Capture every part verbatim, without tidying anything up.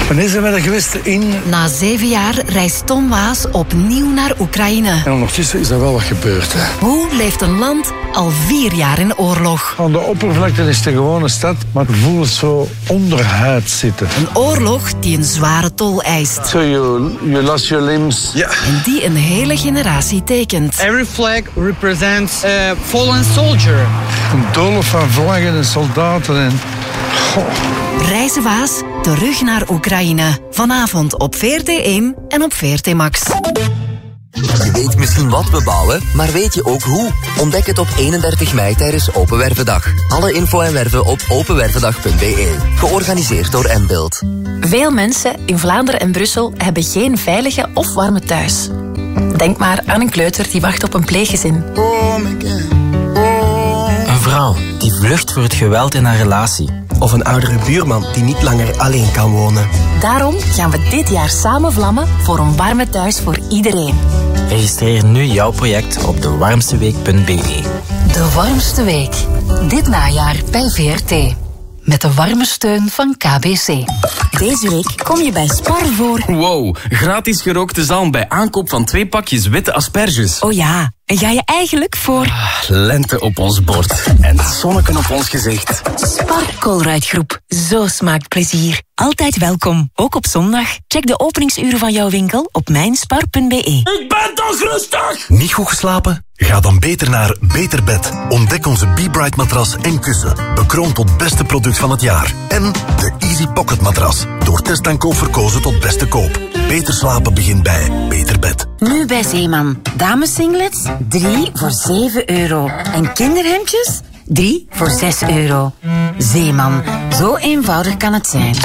Wanneer zijn we er geweest? In... Na zeven jaar reist Tom Waas opnieuw naar Oekraïne. En ondertussen is er wel wat gebeurd. Hè. Hoe leeft een land al vier jaar in oorlog? Aan de oppervlakte is het een gewone stad, maar het voelt zo onderhuid zitten. Een oorlog die een zware tol eist. So you, you lost your limbs. Ja. En die een hele generatie tekent. Every flag represents a fallen soldier. Een doolhof van vlaggen en soldaten en... Goh. Reizen Waas, terug naar Oekraïne. Vanavond op V R T één en op V R T Max. Je weet misschien wat we bouwen, maar weet je ook hoe? Ontdek het op eenendertig mei tijdens Open Wervendag. Alle info en werven op openwervendag punt b e. Georganiseerd door Mbuild. Veel mensen in Vlaanderen en Brussel hebben geen veilige of warme thuis. Denk maar aan een kleuter die wacht op een pleeggezin. Een vrouw die vlucht voor het geweld in haar relatie. Of een oudere buurman die niet langer alleen kan wonen. Daarom gaan we dit jaar samen vlammen voor een warme thuis voor iedereen. Registreer nu jouw project op de warmsteweek punt b e. De warmste week. Dit najaar bij V R T. Met de warme steun van K B C. Deze week kom je bij Spar voor... Wow, gratis gerookte zalm bij aankoop van twee pakjes witte asperges. Oh ja, en ga je eigenlijk voor... Ah, lente op ons bord en zonneken op ons gezicht. Spar Colruyt Groep. Zo smaakt plezier. Altijd welkom, ook op zondag. Check de openingsuren van jouw winkel op mijnspar punt b e. Ik ben toch rustig! Niet goed geslapen? Ga dan beter naar Beter Bed. Ontdek onze Be-Bright matras en kussen. Bekroond tot beste product van het jaar. En de Easy Pocket matras. Door test en koop verkozen tot beste koop. Beter slapen begint bij Beter Bed. Nu bij Zeeman. Damessinglets, drie voor zeven euro. En kinderhemdjes, drie voor zes euro. Zeeman. Zo eenvoudig kan het zijn.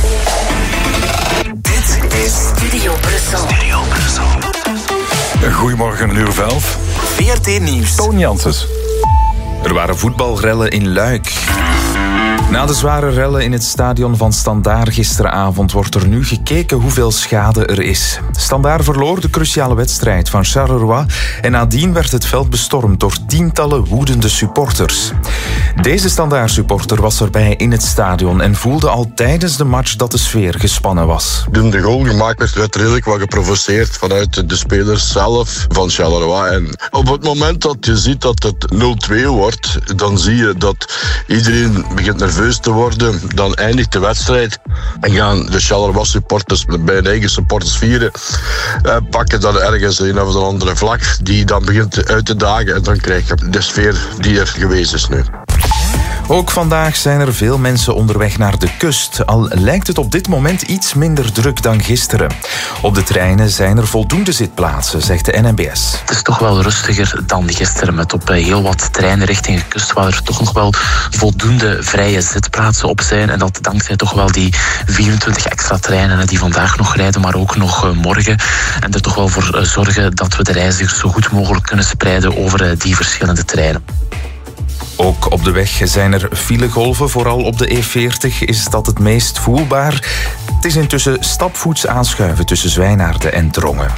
Dit is Studio Brussel. Studio Brussel. Goedemorgen, uur elf. V R T Nieuws. Toon Janssens. Er waren voetbalrellen in Luik. Na de zware rellen in het stadion van Standaard gisteravond wordt er nu gekeken hoeveel schade er is. Standaard verloor de cruciale wedstrijd van Charleroi en nadien werd het veld bestormd door tientallen woedende supporters. Deze Standaard-supporter was erbij in het stadion en voelde al tijdens de match dat de sfeer gespannen was. Toen de goal gemaakt werd, werd redelijk wat geprovoceerd vanuit de spelers zelf van Charleroi. En op het moment dat je ziet dat het nul twee wordt, dan zie je dat iedereen begint nerveus te worden. Dan eindigt de wedstrijd en gaan de Charleroi-supporters bij hun eigen supporters vieren. Eh, pakken dan ergens een of andere vlag die dan begint uit te dagen en dan krijg je de sfeer die er geweest is nu. Ook vandaag zijn er veel mensen onderweg naar de kust, al lijkt het op dit moment iets minder druk dan gisteren. Op de treinen zijn er voldoende zitplaatsen, zegt de N M B S. Het is toch wel rustiger dan gisteren, met op heel wat treinen richting de kust waar er toch nog wel voldoende vrije zitplaatsen op zijn. En dat dankzij toch wel die vierentwintig extra treinen die vandaag nog rijden, maar ook nog morgen. En er toch wel voor zorgen dat we de reizigers zo goed mogelijk kunnen spreiden over die verschillende treinen. Ook op de weg zijn er filegolven, vooral op de E veertig is dat het meest voelbaar. Het is intussen stapvoets aanschuiven tussen Zwijnaarden en Drongen.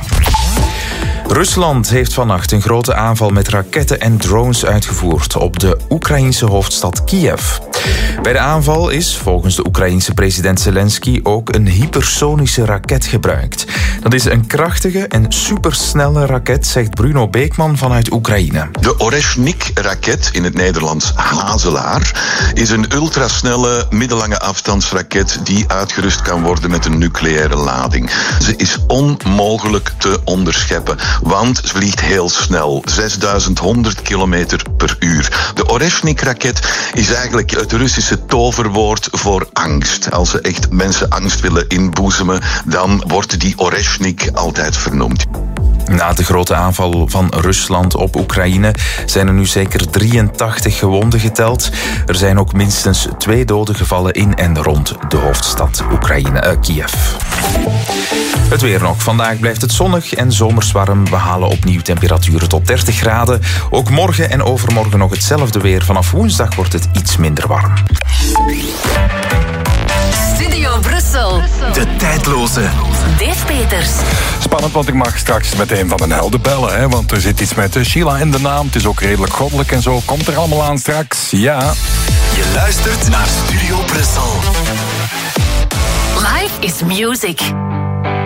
Rusland heeft vannacht een grote aanval met raketten en drones uitgevoerd op de Oekraïense hoofdstad Kiev. Bij de aanval is, volgens de Oekraïense president Zelensky, ook een hypersonische raket gebruikt. Dat is een krachtige en supersnelle raket, zegt Bruno Beekman vanuit Oekraïne. De Oreshnik-raket, in het Nederlands Hazelaar, is een ultrasnelle middellange afstandsraket die uitgerust kan worden met een nucleaire lading. Ze is onmogelijk te onderscheppen, want ze vliegt heel snel, zesduizend honderd kilometer per uur. De Oreshnik-raket is eigenlijk het Russische toverwoord voor angst. Als ze echt mensen angst willen inboezemen, dan wordt die Oreshnik altijd vernoemd. Na de grote aanval van Rusland op Oekraïne zijn er nu zeker drieëntachtig gewonden geteld. Er zijn ook minstens twee doden gevallen in en rond de hoofdstad Oekraïne, uh, Kiev. Het weer nog. Vandaag blijft het zonnig en zomers warm. We halen opnieuw temperaturen tot dertig graden. Ook morgen en overmorgen nog hetzelfde weer. Vanaf woensdag wordt het iets minder warm. Studio Brussel. De tijdloze. Dave Peters. Spannend, want ik mag straks met een van de helden bellen. Hè? Want er zit iets met Sheila in de naam. Het is ook redelijk goddelijk en zo. Komt er allemaal aan straks. Ja. Je luistert naar Studio Brussel. Live is music.